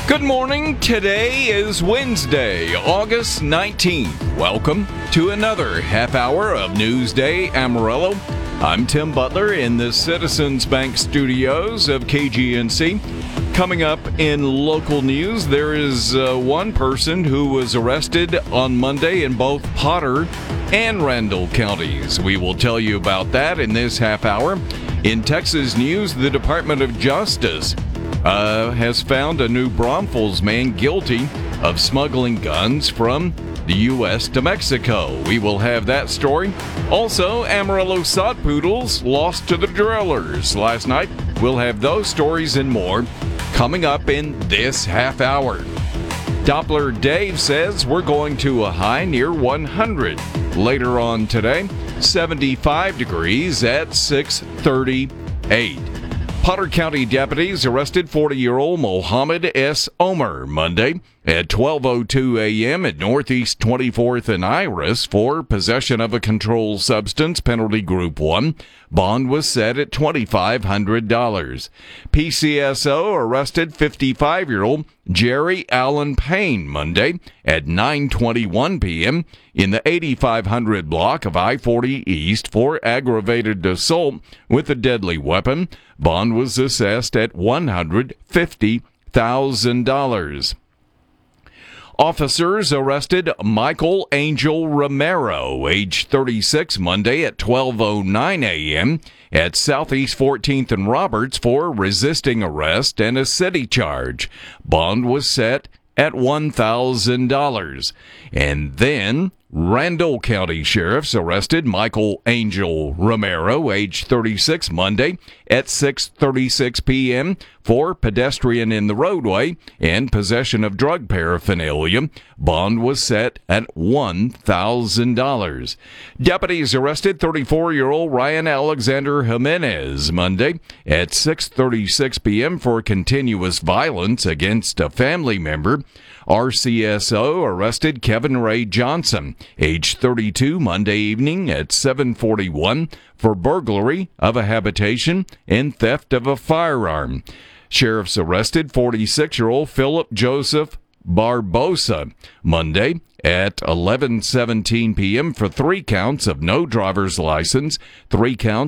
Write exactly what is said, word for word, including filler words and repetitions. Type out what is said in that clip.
Good morning. Today is Wednesday, August nineteenth. Welcome to another half hour of Newsday Amarillo. I'm Tim Butler in the Citizens Bank studios of K G N C. Coming up in local news, there is uh, one person who was arrested on Monday in both Potter and Randall counties. We will tell you about that in this half hour. In Texas news, the Department of Justice Uh, has found a new Braunfels man guilty of smuggling guns from the U S to Mexico. We will have that story. Also, Amarillo sod poodles lost to the drillers last night. We'll have those stories and more coming up in this half hour. Doppler Dave says we're going to a high near one hundred. Later on today, seventy-five degrees at six thirty-eight. Potter County deputies arrested forty-year-old Mohammed S. Omer Monday at twelve oh two a.m. at Northeast twenty-fourth and Iris for possession of a controlled substance, penalty group one. Bond was set at twenty-five hundred dollars. P C S O arrested fifty-five-year-old Jerry Allen Payne Monday at nine twenty-one p.m. in the eighty-five hundred block of I forty East for aggravated assault with a deadly weapon. Bond was assessed at one hundred fifty thousand dollars. Officers arrested Michael Angel Romero, age thirty-six, Monday at twelve oh nine a.m. at Southeast fourteenth and Roberts for resisting arrest and a city charge. Bond was set at one thousand dollars. And then Randall County sheriffs arrested Michael Angel Romero, age thirty-six, Monday at six thirty-six p.m. for pedestrian in the roadway and possession of drug paraphernalia. Bond was set at one thousand dollars. Deputies arrested thirty-four-year-old Ryan Alexander Jimenez Monday at six thirty-six p.m. for continuous violence against a family member. R C S O arrested Kevin Ray Johnson, age thirty-two, Monday evening at seven forty-one for burglary of a habitation and theft of a firearm. Sheriffs arrested forty-six-year-old Philip Joseph Barbosa Monday at eleven seventeen p.m. for three counts of no driver's license, three counts